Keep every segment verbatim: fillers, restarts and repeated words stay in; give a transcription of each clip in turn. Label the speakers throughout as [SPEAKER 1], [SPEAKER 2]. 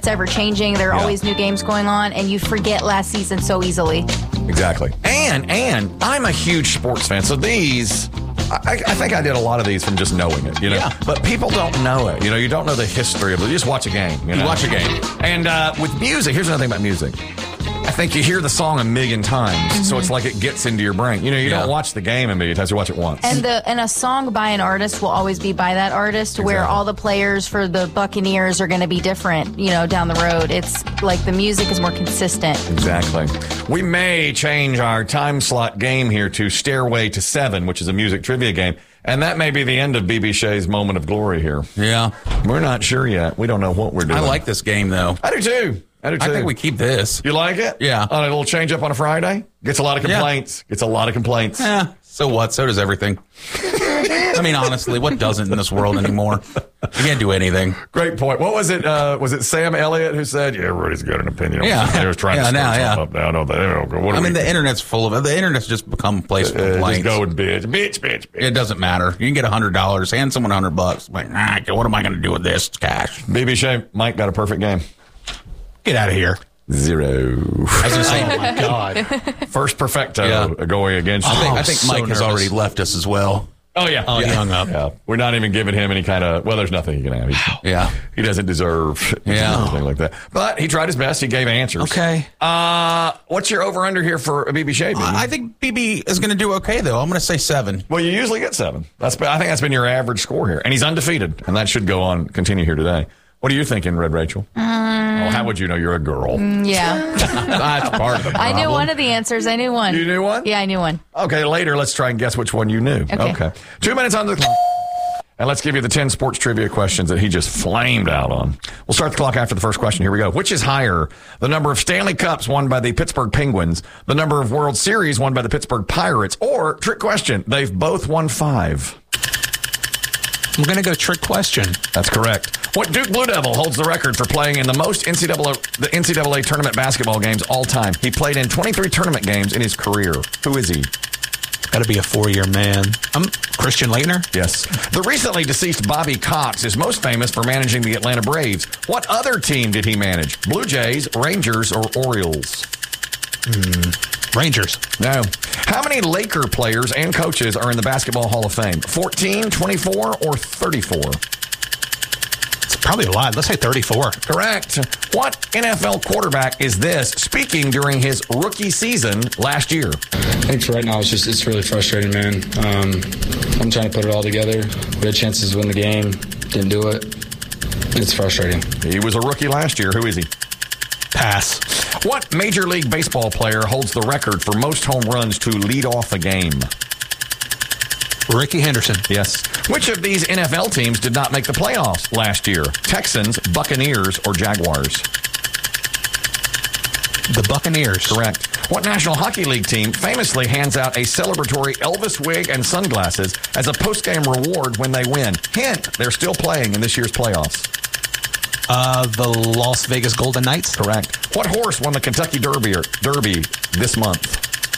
[SPEAKER 1] ever changing. There are
[SPEAKER 2] Yeah.
[SPEAKER 1] always new games going on, and you forget last season so easily.
[SPEAKER 2] Exactly. And and I'm a huge sports fan, so these, I, I think I did a lot of these from just knowing it, you know.
[SPEAKER 3] Yeah.
[SPEAKER 2] But people don't know it. You know, you don't know the history of it. You just watch a game. You, know?
[SPEAKER 3] You watch a game.
[SPEAKER 2] And uh, with music, here's another thing about music. I think you hear the song a million times, so it's like it gets into your brain. You know, you
[SPEAKER 3] Yeah.
[SPEAKER 2] don't watch the game a million times, you watch it once.
[SPEAKER 1] And the and a song by an artist will always be by that artist, where
[SPEAKER 2] Exactly.
[SPEAKER 1] all the players for the Buccaneers are going to be different, you know, down the road. It's like the music is more consistent.
[SPEAKER 2] Exactly. We may change our time slot game here to Stairway to Seven, which is a music trivia game. And that may be the end of B B Shea's moment of glory here.
[SPEAKER 3] Yeah.
[SPEAKER 2] We're not sure yet. We don't know what we're doing.
[SPEAKER 3] I like this game, though.
[SPEAKER 2] I do too. I do too.
[SPEAKER 3] I think we keep this.
[SPEAKER 2] You like it?
[SPEAKER 3] Yeah.
[SPEAKER 2] On a little change up on a Friday? Gets a lot of
[SPEAKER 3] Yeah.
[SPEAKER 2] complaints. Gets a lot of complaints.
[SPEAKER 3] Eh, so what? So does everything. I mean, honestly, what doesn't in this world anymore? You can't do anything.
[SPEAKER 2] Great point. What was it? Uh, was it Sam Elliott who said, yeah, everybody's got an opinion.
[SPEAKER 3] Yeah.
[SPEAKER 2] They was trying
[SPEAKER 3] Yeah,
[SPEAKER 2] to stir
[SPEAKER 3] now,
[SPEAKER 2] something
[SPEAKER 3] yeah.
[SPEAKER 2] up now. No, they don't go, what do
[SPEAKER 3] I mean,
[SPEAKER 2] we
[SPEAKER 3] the
[SPEAKER 2] do?
[SPEAKER 3] internet's full of it. The internet's just become a place for
[SPEAKER 2] Uh,
[SPEAKER 3] complaints.
[SPEAKER 2] just go and bitch. Bitch, bitch, bitch.
[SPEAKER 3] It doesn't matter. You can get one hundred dollars, hand someone one hundred bucks. Like, ah, what am I going to do with this? It's cash.
[SPEAKER 2] B B Shea, Mike got a perfect game.
[SPEAKER 3] Get out of here.
[SPEAKER 2] Zero.
[SPEAKER 3] I was going to say,
[SPEAKER 4] Oh, my God.
[SPEAKER 2] First perfecto
[SPEAKER 3] Yeah.
[SPEAKER 2] going against
[SPEAKER 3] I
[SPEAKER 2] you.
[SPEAKER 3] think, I
[SPEAKER 4] I'm
[SPEAKER 3] think
[SPEAKER 4] so
[SPEAKER 3] Mike has
[SPEAKER 4] nervous.
[SPEAKER 3] already left us as well.
[SPEAKER 2] Oh, yeah.
[SPEAKER 4] Oh, he
[SPEAKER 2] yeah.
[SPEAKER 4] hung up.
[SPEAKER 2] Yeah. We're not even giving him any kind of, well, there's nothing he can have. He's,
[SPEAKER 3] Yeah.
[SPEAKER 2] He doesn't deserve
[SPEAKER 3] Yeah.
[SPEAKER 2] anything like that. But he tried his best. He gave answers.
[SPEAKER 3] Okay.
[SPEAKER 2] Uh, what's your over-under here for a B B Shea? B B?
[SPEAKER 3] I think B B is going to do okay, though. I'm going to say seven.
[SPEAKER 2] Well, you usually get seven. That's been- I think that's been your average score here. And he's undefeated, and that should go on, continue here today. What are you thinking, Red Rachel? Oh, how would you know you're a girl?
[SPEAKER 1] Yeah.
[SPEAKER 3] That's part of the
[SPEAKER 1] I
[SPEAKER 3] problem.
[SPEAKER 1] knew one of the answers. I knew one.
[SPEAKER 2] You knew one?
[SPEAKER 1] Yeah, I knew one.
[SPEAKER 2] Okay, later, let's try and guess which one you knew.
[SPEAKER 1] Okay.
[SPEAKER 2] Two minutes on the clock. And let's give you the ten sports trivia questions that he just flamed out on. We'll start the clock after the first question. Here we go. Which is higher? The number of Stanley Cups won by the Pittsburgh Penguins, the number of World Series won by the Pittsburgh Pirates, or, trick question, they've both won five.
[SPEAKER 4] I'm going to go trick question.
[SPEAKER 2] That's correct. What Duke Blue Devil holds the record for playing in the most N C double A, the N C double A tournament basketball games all time? He played in twenty-three tournament games in his career. Who is he?
[SPEAKER 4] Got to be a four-year man. I'm Christian Laettner.
[SPEAKER 2] Yes. The recently deceased Bobby Cox is most famous for managing the Atlanta Braves. What other team did he manage? Blue Jays, Rangers, or Orioles?
[SPEAKER 4] Rangers.
[SPEAKER 2] No. How many Laker players and coaches are in the Basketball Hall of Fame? fourteen, twenty-four, or thirty-four?
[SPEAKER 4] It's probably a lot. Let's say thirty-four.
[SPEAKER 2] Correct. What N F L quarterback is this speaking during his rookie season last year?
[SPEAKER 5] I think for right now, it's just it's really frustrating, man. Um, I'm trying to put it all together. We had chances to win the game, didn't do it. It's frustrating.
[SPEAKER 2] He was a rookie last year. Who is he?
[SPEAKER 4] Pass.
[SPEAKER 2] What Major League Baseball player holds the record for most home runs to lead off a game?
[SPEAKER 4] Ricky Henderson.
[SPEAKER 2] Yes. Which of these N F L teams did not make the playoffs last year? Texans, Buccaneers, or Jaguars?
[SPEAKER 4] The Buccaneers.
[SPEAKER 2] Correct. What National Hockey League team famously hands out a celebratory Elvis wig and sunglasses as a post-game reward when they win? Hint, they're still playing in this year's playoffs.
[SPEAKER 4] Uh, the Las Vegas Golden Knights.
[SPEAKER 2] Correct. What horse won the Kentucky Derby, Derby this month?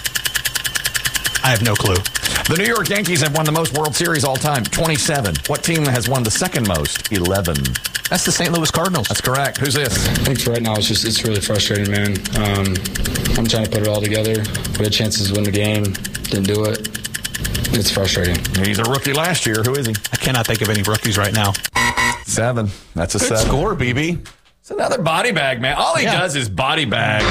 [SPEAKER 4] I have no clue.
[SPEAKER 2] The New York Yankees have won the most World Series all time, twenty-seven. What team has won the second most? eleven.
[SPEAKER 4] That's the Saint Louis Cardinals.
[SPEAKER 2] That's correct. Who's this?
[SPEAKER 5] I think for right now, it's just it's really frustrating, man. Um, I'm trying to put it all together. We had chances to win the game, didn't do it. It's frustrating.
[SPEAKER 2] He's a rookie last year. Who is he?
[SPEAKER 4] I cannot think of any rookies right now.
[SPEAKER 2] Seven. That's a
[SPEAKER 3] Good
[SPEAKER 2] seven.
[SPEAKER 3] score, B B.
[SPEAKER 2] It's another body bag, man. All he
[SPEAKER 4] Yeah.
[SPEAKER 2] does is body bag.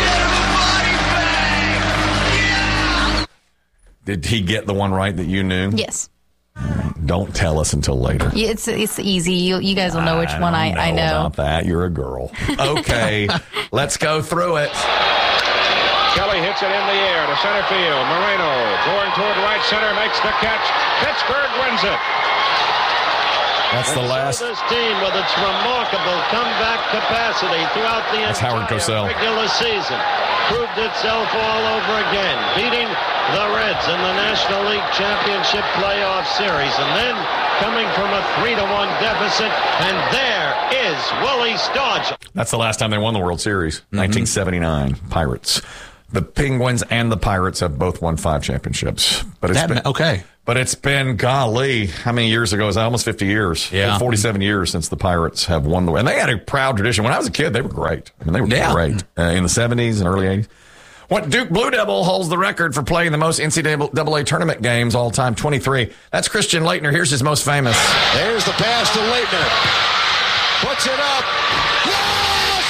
[SPEAKER 2] Did he get the one right that you knew?
[SPEAKER 1] Yes.
[SPEAKER 2] Don't tell us until later.
[SPEAKER 1] Yeah, It's it's easy. You you guys will know which one I,
[SPEAKER 2] don't
[SPEAKER 1] I know.
[SPEAKER 2] about that. You're a girl. Okay, let's go through it.
[SPEAKER 6] Kelly hits it in the air to center field. Moreno going toward right center, makes the catch. Pittsburgh wins it.
[SPEAKER 2] That's the
[SPEAKER 7] And
[SPEAKER 2] last.
[SPEAKER 7] so this team, with its remarkable comeback capacity throughout the
[SPEAKER 2] That's Howard
[SPEAKER 7] entire
[SPEAKER 2] Cosell.
[SPEAKER 7] regular season, proved itself all over again, beating the Reds in the National League Championship playoff series, and then coming from a three to one deficit, and there is Willie Stargell.
[SPEAKER 2] That's the last time they won the World Series, nineteen seventy-nine Pirates. The Penguins and the Pirates have both won five championships. But it's
[SPEAKER 4] That,
[SPEAKER 2] been,
[SPEAKER 4] okay.
[SPEAKER 2] But it's been, golly, how many years ago? It was almost fifty years.
[SPEAKER 3] Yeah.
[SPEAKER 2] forty-seven years since the Pirates have won the. And they had a proud tradition. When I was a kid, they were great. I mean, they were
[SPEAKER 3] Yeah.
[SPEAKER 2] great uh, in the seventies and early eighties. What Duke Blue Devil holds the record for playing the most N C double A tournament games all time, twenty-three. That's Christian Laettner. Here's his most famous.
[SPEAKER 6] There's the pass to Laettner. Puts it up. Yes!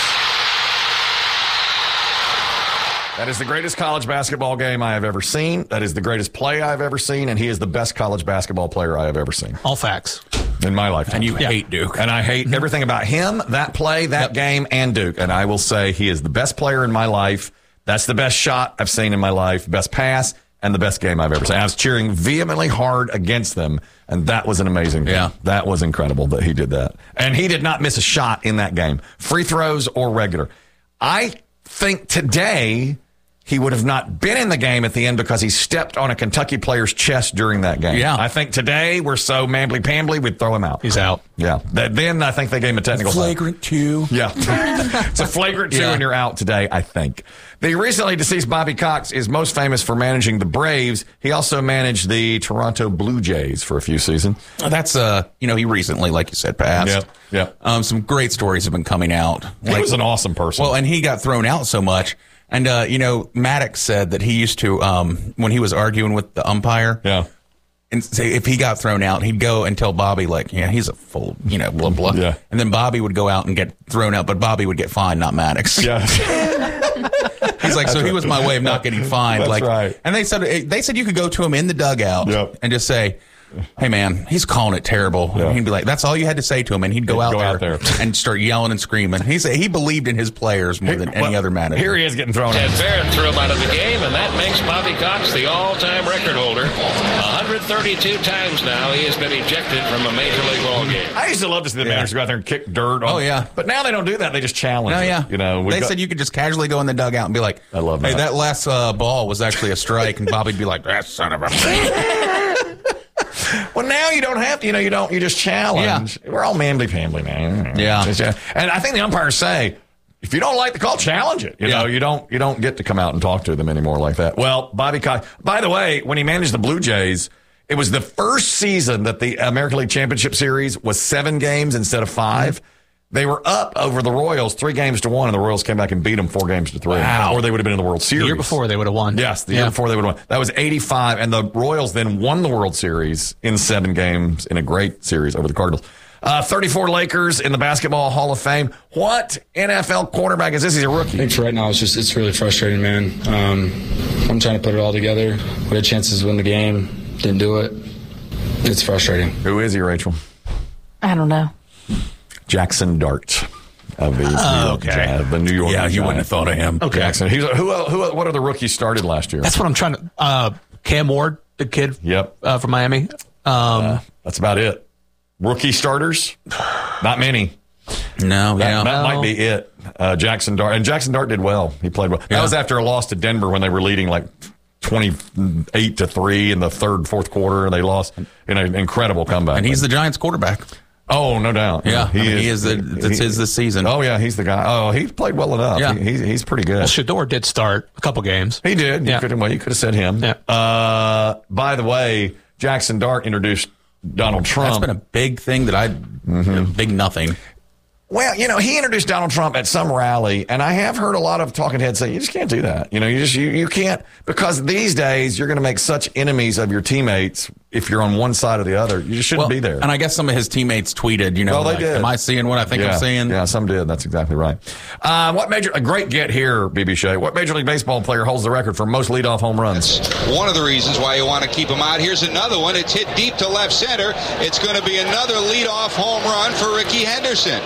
[SPEAKER 2] That is the greatest college basketball game I have ever seen. That is the greatest play I have ever seen, and he is the best college basketball player I have ever seen
[SPEAKER 4] All facts.
[SPEAKER 2] in my lifetime.
[SPEAKER 3] And you
[SPEAKER 4] Yeah.
[SPEAKER 3] hate Duke.
[SPEAKER 2] And I hate everything about him, that play, that game, and Duke. And I will say he is the best player in my life. That's the best shot I've seen in my life, best pass, and the best game I've ever seen. I was cheering vehemently hard against them, and that was an amazing game.
[SPEAKER 3] Yeah.
[SPEAKER 2] That was incredible that he did that. And he did not miss a shot in that game, free throws or regular. I think today he would have not been in the game at the end because he stepped on a Kentucky player's chest during that game.
[SPEAKER 3] Yeah.
[SPEAKER 2] I think today we're so mambly-pambly, we'd throw him out.
[SPEAKER 4] He's out.
[SPEAKER 2] Yeah. That, then I think they gave him a technical foul.
[SPEAKER 3] Flagrant two.
[SPEAKER 2] Yeah. It's a flagrant two,
[SPEAKER 3] Yeah.
[SPEAKER 2] and you're out today, I think. The recently deceased Bobby Cox is most famous for managing the Braves. He also managed the Toronto Blue Jays for a few seasons.
[SPEAKER 3] That's, uh, you know, he recently, like you said, passed.
[SPEAKER 2] Yep, yep.
[SPEAKER 3] Um, some great stories have been coming out.
[SPEAKER 2] He was an awesome person.
[SPEAKER 3] Well, and he got thrown out so much. And, uh, you know, Maddox said that he used to, um, when he was arguing with the umpire,
[SPEAKER 2] yeah.
[SPEAKER 3] and say if he got thrown out, he'd go and tell Bobby, like, yeah, he's a full, you know, blah, blah.
[SPEAKER 2] Yeah.
[SPEAKER 3] And then Bobby would go out and get thrown out, but Bobby would get fined, not Maddox.
[SPEAKER 2] Yeah.
[SPEAKER 3] He's like, so he was my way of not getting fined.
[SPEAKER 2] That's
[SPEAKER 3] like,
[SPEAKER 2] right.
[SPEAKER 3] And they said they said you could go to him in the dugout
[SPEAKER 2] Yep.
[SPEAKER 3] and just say, hey, man, he's calling it terrible.
[SPEAKER 2] Yeah.
[SPEAKER 3] And he'd be like, that's all you had to say to him. And he'd go,
[SPEAKER 2] He'd
[SPEAKER 3] out,
[SPEAKER 2] go
[SPEAKER 3] there
[SPEAKER 2] out there.
[SPEAKER 3] and start yelling and screaming. He said he believed in his players more than any
[SPEAKER 2] Well,
[SPEAKER 3] other manager.
[SPEAKER 2] Here he is getting thrown
[SPEAKER 6] Ted
[SPEAKER 2] out.
[SPEAKER 6] Barrett threw him out of the game, and that makes Bobby Cox the all-time record holder. one hundred thirty-two times now he has been ejected from a Major League ball game.
[SPEAKER 2] I used to love to see the
[SPEAKER 3] Yeah.
[SPEAKER 2] managers go out there and kick dirt. On,
[SPEAKER 3] Oh, yeah.
[SPEAKER 2] But now they don't do that. They just challenge.
[SPEAKER 3] No,
[SPEAKER 2] it.
[SPEAKER 3] yeah.
[SPEAKER 2] You know, we've
[SPEAKER 3] they
[SPEAKER 2] got-
[SPEAKER 3] said you could just casually go in the dugout and be like,
[SPEAKER 2] I love
[SPEAKER 3] hey,
[SPEAKER 2] that.
[SPEAKER 3] that last uh, ball was actually a strike. And Bobby'd be like, that son of a
[SPEAKER 2] Well, now you don't have to. You know, you don't. You just challenge. We're all manly-pambly now.
[SPEAKER 3] Yeah.
[SPEAKER 2] Just, uh, and I think the umpires say, if you don't like the call, challenge it. You
[SPEAKER 3] Yeah.
[SPEAKER 2] know, you don't. You don't get to come out and talk to them anymore like that. Well, Bobby Cox. By the way, when he managed the Blue Jays, it was the first season that the American League Championship Series was seven games instead of five. Mm-hmm. They were up over the Royals three games to one, and the Royals came back and beat them four games to three.
[SPEAKER 3] Wow.
[SPEAKER 2] Or they would have been in the World Series.
[SPEAKER 4] The year before they would have won.
[SPEAKER 2] Yes, the
[SPEAKER 4] Yeah.
[SPEAKER 2] year before they would have won. That was eighty-five, and the Royals then won the World Series in seven games in a great series over the Cardinals. Uh, thirty-four Lakers in the Basketball Hall of Fame. What N F L quarterback is this? He's a
[SPEAKER 5] I
[SPEAKER 2] rookie.
[SPEAKER 5] think for right now, it's just it's really frustrating, man. Um, I'm trying to put it all together. We had chances to win the game, didn't do it. It's frustrating.
[SPEAKER 2] Who is he, Rachel?
[SPEAKER 1] I don't know.
[SPEAKER 2] Jackson Dart of the, New York
[SPEAKER 4] okay.
[SPEAKER 2] Giants, the New York
[SPEAKER 3] Yeah, you
[SPEAKER 2] Giants.
[SPEAKER 3] wouldn't have thought of him.
[SPEAKER 4] Okay.
[SPEAKER 2] Jackson. He's, who, who, what other rookies started last year?
[SPEAKER 4] That's what I'm trying to. Uh, Cam Ward, the kid
[SPEAKER 2] Yep.
[SPEAKER 4] uh, from Miami. Um,
[SPEAKER 2] That's about it. Rookie starters? Not many.
[SPEAKER 3] No,
[SPEAKER 2] That,
[SPEAKER 3] yeah.
[SPEAKER 2] that might be it. Uh, Jackson Dart. And Jackson Dart did well. He played well. That
[SPEAKER 3] Yeah.
[SPEAKER 2] was after a loss to Denver when they were leading like twenty-eight to three in the third, fourth quarter. And they lost in an incredible comeback.
[SPEAKER 3] And he's the Giants quarterback.
[SPEAKER 2] Oh, no doubt.
[SPEAKER 3] Yeah, I mean, he is the- that's his this season.
[SPEAKER 2] Oh, yeah, he's the guy. Oh, he played well enough.
[SPEAKER 3] Yeah.
[SPEAKER 2] He, he's, he's pretty good.
[SPEAKER 4] well, Shador did start a couple games.
[SPEAKER 2] He did. You
[SPEAKER 4] Yeah.
[SPEAKER 2] could, well, you could have said him.
[SPEAKER 4] Yeah.
[SPEAKER 2] Uh, by the way, Jackson Dart introduced Donald Trump.
[SPEAKER 3] That's been a big thing that I, big nothing.
[SPEAKER 2] Well, you know, he introduced Donald Trump at some rally, and I have heard a lot of talking heads say, you just can't do that. You know, you just, you, you can't, because these days you're going to make such enemies of your teammates if you're on one side or the other. You just shouldn't
[SPEAKER 3] Well,
[SPEAKER 2] be there.
[SPEAKER 3] And I guess some of his teammates tweeted, you know,
[SPEAKER 2] Well, they
[SPEAKER 3] like,
[SPEAKER 2] did.
[SPEAKER 3] am I seeing what I think
[SPEAKER 2] yeah,
[SPEAKER 3] I'm seeing?
[SPEAKER 2] Yeah, some did. That's exactly right. Uh, what major, a great get here, B B. Shea. What Major League Baseball player holds the record for most leadoff home runs?
[SPEAKER 8] One of the reasons why you want to keep him out. Here's another one. It's hit deep to left center. It's going to be another leadoff home run for Ricky Henderson.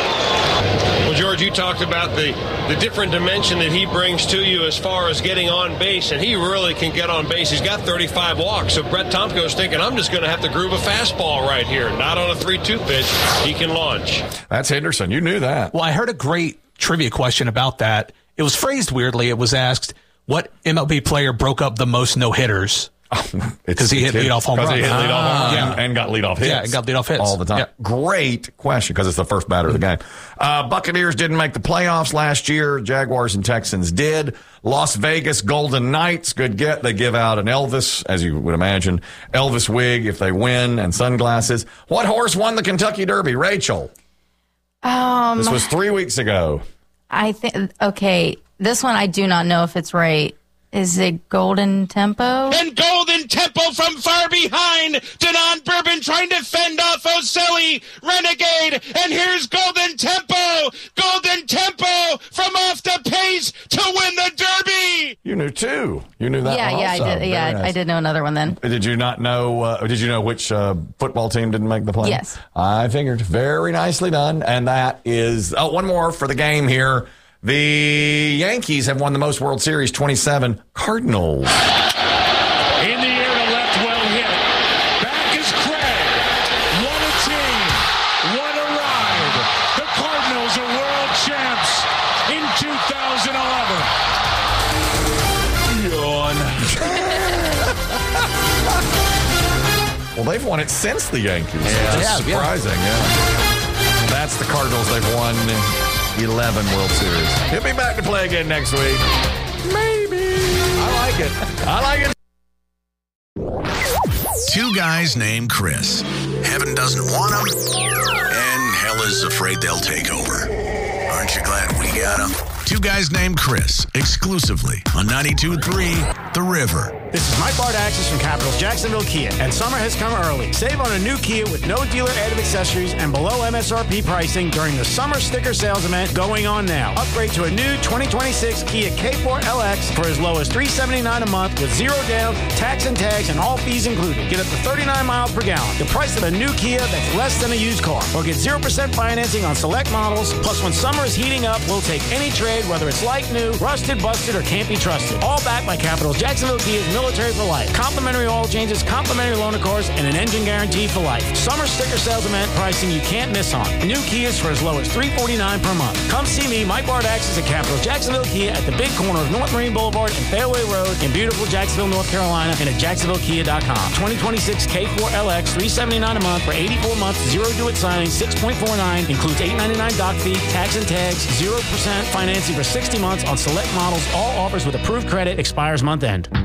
[SPEAKER 9] Well, George, you talked about the, the different dimension that he brings to you as far as getting on base, and he really can get on base. He's got thirty-five walks, so Brett Tomko's thinking, I'm just going to have to groove a fastball right here. Not on a three two pitch. He can launch.
[SPEAKER 2] That's Henderson. You knew that.
[SPEAKER 4] Well, I heard a great trivia question about that. It was phrased weirdly. It was asked, what M L B player broke up the most no-hitters? Because he hit leadoff home
[SPEAKER 2] Because
[SPEAKER 4] run.
[SPEAKER 2] he hit leadoff
[SPEAKER 4] Ah.
[SPEAKER 2] home run
[SPEAKER 4] Yeah.
[SPEAKER 2] and, and got leadoff hits.
[SPEAKER 4] Yeah, and got leadoff hits.
[SPEAKER 2] all the time.
[SPEAKER 4] Yeah.
[SPEAKER 2] Great question because it's the first batter of the game. Uh, Buccaneers didn't make the playoffs last year. Jaguars and Texans did. Las Vegas Golden Knights, good get. They give out an Elvis, as you would imagine, Elvis wig if they win and sunglasses. What horse won the Kentucky Derby? Rachel.
[SPEAKER 1] Um,
[SPEAKER 2] This was three weeks ago.
[SPEAKER 1] I think, okay, this one I do not know if it's right. Is it Golden Tempo?
[SPEAKER 10] And Golden Tempo from far behind. Denon Bourbon trying to fend off Ocelli. Renegade. And here's Golden Tempo. Golden Tempo from off the pace to win the Derby.
[SPEAKER 2] You knew two. You knew that
[SPEAKER 1] Yeah,
[SPEAKER 2] one
[SPEAKER 1] yeah,
[SPEAKER 2] also.
[SPEAKER 1] I did.
[SPEAKER 2] Very
[SPEAKER 1] Yeah,
[SPEAKER 2] nice.
[SPEAKER 1] I did know another one then.
[SPEAKER 2] Did you not know, uh, did you know which uh, football team didn't make the play?
[SPEAKER 1] Yes.
[SPEAKER 2] I figured. Very nicely done. And that is, oh, one more for the game here. The Yankees have won the most World Series, twenty-seven. Cardinals.
[SPEAKER 10] In the air to left, well hit. Back is Craig. What a team. What a ride. The Cardinals are world champs in two thousand eleven. Yawn.
[SPEAKER 2] Well, they've won it since the Yankees.
[SPEAKER 3] Yeah.
[SPEAKER 2] Which is
[SPEAKER 3] Yeah, yeah.
[SPEAKER 2] surprising, yeah. That's the Cardinals. They've won eleven World Series. He'll be back to play again next week. Maybe. I like it. I like it.
[SPEAKER 11] Two guys named Chris. Heaven doesn't want them, and hell is afraid they'll take over. Aren't you glad we got them? Two guys named Chris, exclusively on ninety-two point three The River.
[SPEAKER 12] This is Mike Bardaxis from Capitals Jacksonville Kia, and summer has come early. Save on a new Kia with no dealer added accessories and below M S R P pricing during the summer sticker sales event going on now. Upgrade to a new twenty twenty-six Kia K four L X for as low as three hundred seventy-nine dollars a month with zero down, tax and tags, and all fees included. Get up to thirty-nine miles per gallon. The price of a new Kia that's less than a used car. Or get zero percent financing on select models. Plus, when summer is heating up, we'll take any trade, whether it's like new, rusted, busted, or can't be trusted. All backed by Capitals Jacksonville Kia's military for life. Complimentary oil changes, complimentary loaner cars, and an engine guarantee for life. Summer sticker sales event pricing you can't miss on. New Kias for as low as three hundred forty-nine dollars per month. Come see me, Mike Bardaxis at Capitals Jacksonville Kia at the big corner of North Marine Boulevard and Fairway Road in beautiful Jacksonville, North Carolina, and at jacksonville kia dot com. twenty twenty-six K four L X, three hundred seventy-nine dollars a month for eighty-four months, zero due at signing, six point four nine, includes eight hundred ninety-nine dollars doc fee, tax and tags, zero percent financing for sixty months on select models. All offers with approved credit expires month end.